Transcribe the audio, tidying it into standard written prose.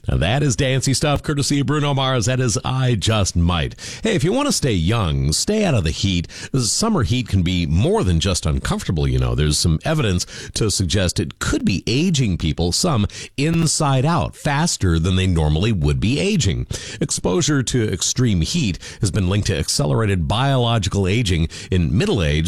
Now that is dancey stuff, courtesy of Bruno Mars. That is I Just Might. Hey, if you want to stay young, stay out of the heat. Summer heat can be more than just uncomfortable, you know. There's some evidence to suggest it could be aging people, some inside out, faster than they normally would be aging. Exposure to extreme heat has been linked to accelerated biological aging in middle age.